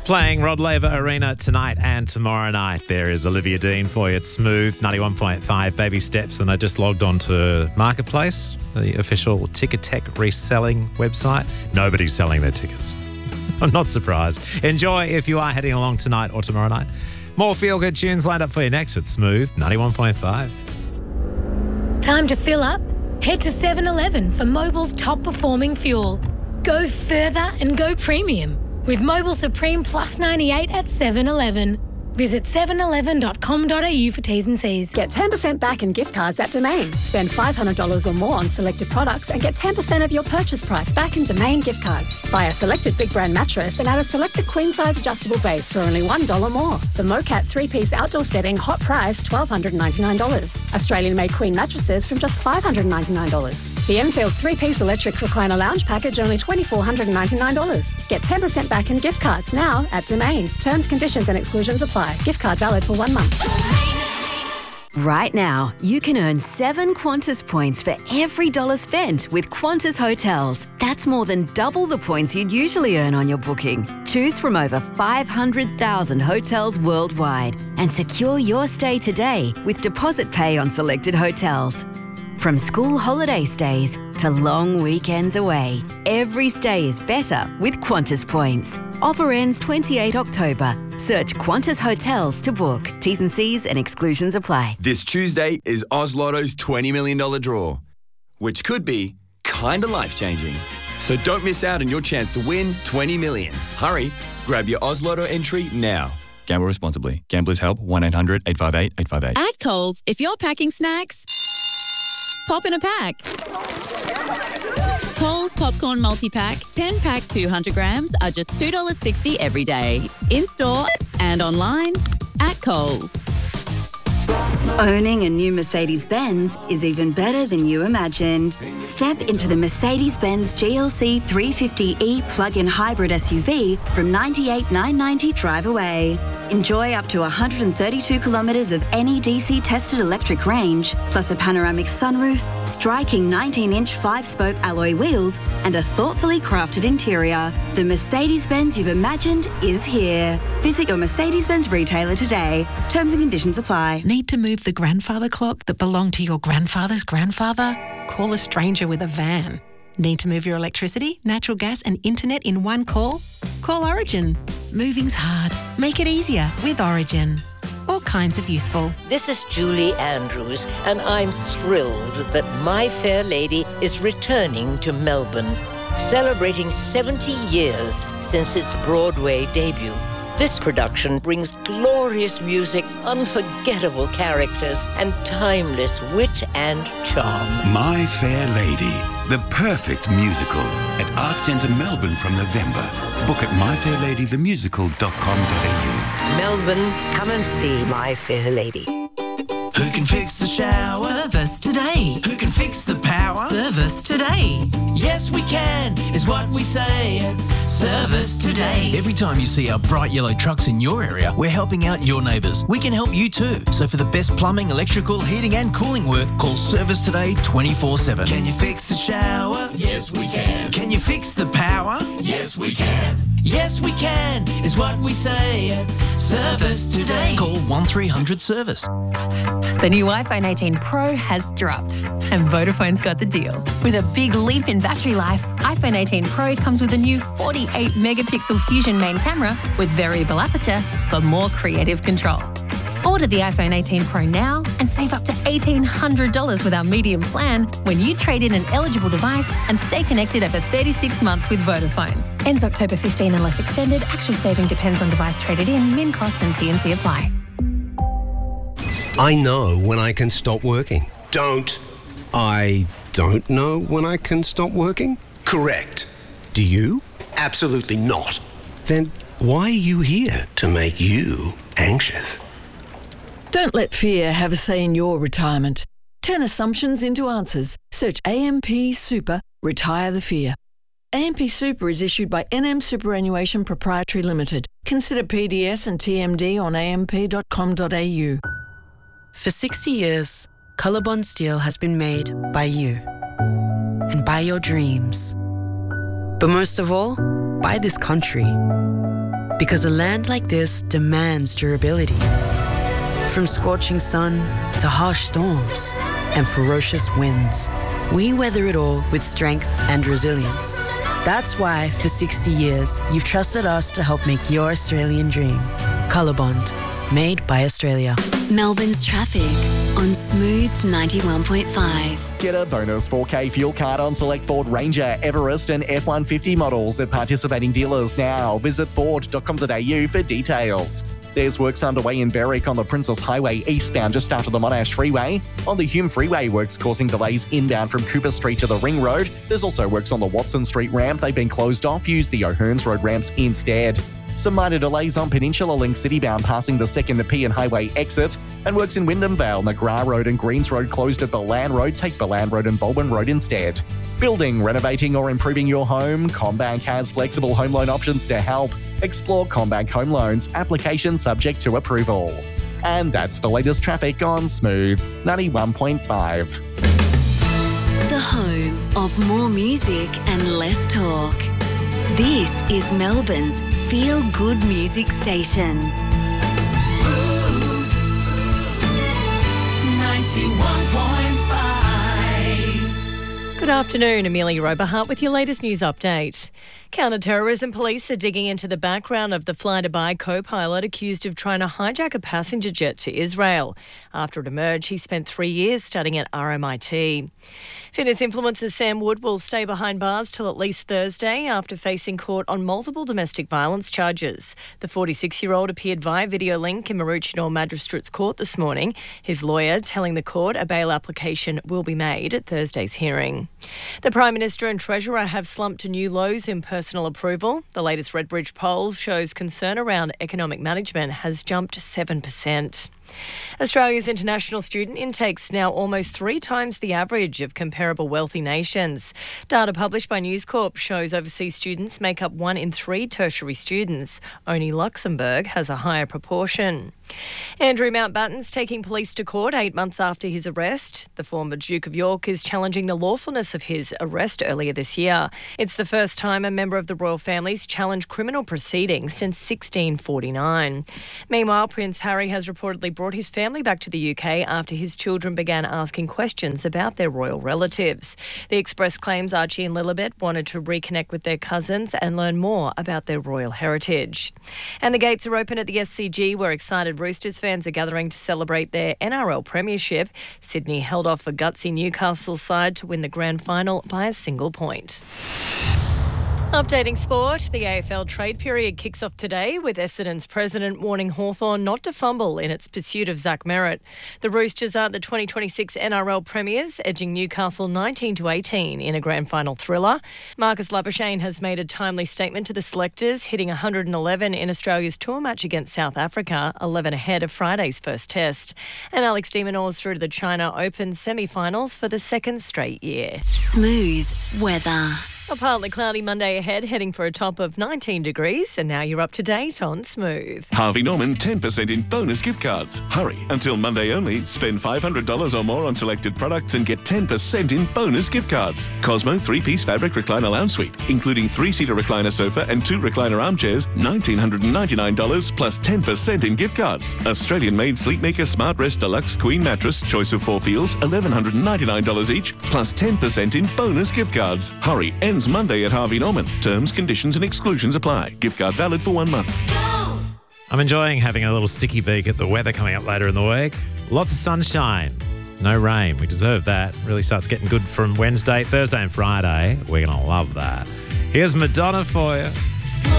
Playing Rod Laver Arena tonight and tomorrow night. There is Olivia Dean for you. It's Smooth, 91.5, Baby Steps. And I just logged on to Marketplace, the official Ticketek reselling website. Nobody's selling their tickets. I'm not surprised. Enjoy if you are heading along tonight or tomorrow night. More feel-good tunes lined up for you next. It's Smooth, 91.5. Time to fill up? Head to 7-Eleven for Mobil's top-performing fuel. Go further and go premium with Mobil Supreme Plus 98 at 7-Eleven. Visit 711.com.au for T's and C's. Get 10% back in gift cards at Domain. Spend $500 or more on selected products and get 10% of your purchase price back in Domain gift cards. Buy a selected big brand mattress and add a selected queen size adjustable base for only $1 more. The Mocat 3-piece outdoor setting, hot price $1,299. Australian made queen mattresses from just $599. The Enfield 3-piece electric recliner lounge package only $2,499. Get 10% back in gift cards now at Domain. Terms, conditions and exclusions apply. Gift card valid for 1 month. Right now, you can earn 7 Qantas points for every dollar spent with Qantas Hotels. That's more than double the points you'd usually earn on your booking. Choose from over 500,000 hotels worldwide and secure your stay today with deposit pay on selected hotels. From school holiday stays to long weekends away, every stay is better with Qantas points. Offer ends 28 October. Search Qantas Hotels to book. T's and C's and exclusions apply. This Tuesday is Oz Lotto's $20 million draw, which could be kinda life-changing. So don't miss out on your chance to win $20 million. Hurry, grab your Oz Lotto entry now. Gamble responsibly. Gamblers Help, 1-800-858-858. At Coles, if you're packing snacks, pop in a pack. Coles Popcorn Multi-Pack, 10-pack 200 grams are just $2.60 every day. In-store and online at Coles. Owning a new Mercedes-Benz is even better than you imagined. Step into the Mercedes-Benz GLC 350e plug-in hybrid SUV from $98,990 drive away. Enjoy up to 132 kilometres of NEDC tested electric range, plus a panoramic sunroof, striking 19-inch 5-spoke alloy wheels, and a thoughtfully crafted interior. The Mercedes-Benz you've imagined is here. Visit your Mercedes-Benz retailer today. Terms and conditions apply. Need to move the grandfather clock that belonged to your grandfather's grandfather? Call a stranger with a van. Need to move your electricity, natural gas and internet in one call? Call Origin. Moving's hard. Make it easier with Origin. All kinds of useful. This is Julie Andrews, and I'm thrilled that My Fair Lady is returning to Melbourne, celebrating 70 years since its Broadway debut. This production brings glorious music, unforgettable characters, and timeless wit and charm. My Fair Lady, the perfect musical at Arts Centre Melbourne from November. Book at myfairladythemusical.com.au. Melbourne, come and see My Fair Lady. Who can fix the shower? Service today. Who can fix the power? Service today. Yes, we can, is what we say at Service Today. Every time you see our bright yellow trucks in your area, we're helping out your neighbours. We can help you too. So for the best plumbing, electrical, heating and cooling work, call Service Today 24/7. Can you fix the shower? Yes, we can. Can you fix the power? Yes, we can. Yes, we can, is what we say at Service Today. Call 1300 Service. The new iPhone 18 Pro has dropped, and Vodafone's got the deal. With a big leap in battery life, iPhone 18 Pro comes with a new 48-megapixel Fusion main camera with variable aperture for more creative control. Order the iPhone 18 Pro now and save up to $1,800 with our medium plan when you trade in an eligible device and stay connected over 36 months with Vodafone. Ends October 15 unless extended. Actual saving depends on device traded in. Min cost and T&C apply. I know when I can stop working. I don't know when I can stop working? Correct. Do you? Absolutely not. Then why are you here? To make you anxious. Don't let fear have a say in your retirement. Turn assumptions into answers. Search AMP Super, retire the fear. AMP Super is issued by NM Superannuation Proprietary Limited. Consider PDS and TMD on amp.com.au. For 60 years, Colorbond Steel has been made by you and by your dreams. But most of all, by this country. Because a land like this demands durability. From scorching sun to harsh storms and ferocious winds, we weather it all with strength and resilience. That's why, for 60 years, you've trusted us to help make your Australian dream. Colorbond, made by Australia. Melbourne's traffic on Smooth 91.5. Get a bonus 4K fuel card on select Ford Ranger, Everest and F-150 models at participating dealers now. Visit ford.com.au for details. There's works underway in Berwick on the Princess Highway eastbound just after the Monash Freeway. On the Hume Freeway, works causing delays inbound from Cooper Street to the Ring Road. There's also works on the Watson Street ramp. They've been closed off. Use the O'Hearns Road ramps instead. Some minor delays on Peninsula Link citybound passing the 2nd Nepean Highway exit, and works in Wyndham Vale, McGrath Road and Greens Road closed at Boland Road. Take Boland Road and Baldwin Road instead. Building, renovating or improving your home? CommBank has flexible home loan options to help. Explore CommBank Home Loans. Application subject to approval. And that's the latest traffic on Smooth 91.5. The home of more music and less talk. This is Melbourne's feel-good music station. Smooth 91.5. Good afternoon, Amelia Oberhart with your latest news update. Counter-terrorism police are digging into the background of the Fly-Dubai co-pilot accused of trying to hijack a passenger jet to Israel. After it emerged, he spent 3 years studying at RMIT. Fitness influencer Sam Wood will stay behind bars till at least Thursday after facing court on multiple domestic violence charges. The 46-year-old appeared via video link in Maroochydore Magistrates Court this morning. His lawyer telling the court a bail application will be made at Thursday's hearing. The Prime Minister and Treasurer have slumped to new lows in personal approval. The latest Redbridge poll shows concern around economic management has jumped 7%. Australia's international student intake's now almost 3 times the average of comparable wealthy nations. Data published by News Corp shows overseas students make up 1 in 3 tertiary students. Only Luxembourg has a higher proportion. Andrew Mountbatten's taking police to court 8 months after his arrest. The former Duke of York is challenging the lawfulness of his arrest earlier this year. It's the first time a member of the royal family's challenged criminal proceedings since 1649. Meanwhile, Prince Harry has reportedly brought his family back to the UK after his children began asking questions about their royal relatives. The Express claims Archie and Lilibet wanted to reconnect with their cousins and learn more about their royal heritage. And the gates are open at the SCG, where excited Roosters fans are gathering to celebrate their NRL premiership. Sydney held off a gutsy Newcastle side to win the grand final by a single point. Updating sport, the AFL trade period kicks off today with Essendon's president warning Hawthorn not to fumble in its pursuit of Zach Merritt. The Roosters are the 2026 NRL premiers, edging Newcastle 19-18 in a grand final thriller. Marcus Labuschagne has made a timely statement to the selectors, hitting 111 in Australia's tour match against South Africa, 11 ahead of Friday's first test. And Alex de Minaur's through to the China Open semi-finals for the second straight year. Smooth weather. A partly cloudy Monday ahead, heading for a top of 19 degrees. And now you're up to date on Smooth. Harvey Norman 10% in bonus gift cards. Hurry, until Monday only. Spend $500 or more on selected products and get 10% in bonus gift cards. Cosmo 3-piece fabric recliner lounge suite, including 3-seater recliner sofa and 2 recliner armchairs, $1,999 plus 10% in gift cards. Australian-made Sleepmaker Smart Rest Deluxe Queen Mattress, choice of 4 feels, $1,199 each, plus 10% in bonus gift cards. Hurry, ends Monday at Harvey Norman. Terms, conditions and exclusions apply. Gift card valid for 1 month. I'm enjoying having a little sticky beak at the weather coming up later in the week. Lots of sunshine. No rain. We deserve that. Really starts getting good from Wednesday, Thursday and Friday. We're going to love that. Here's Madonna for you.